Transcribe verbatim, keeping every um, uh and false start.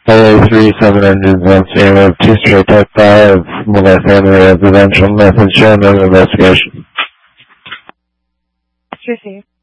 A A three, seven engines on scene of two straight type five, multi-family residential method shown in investigation. Received.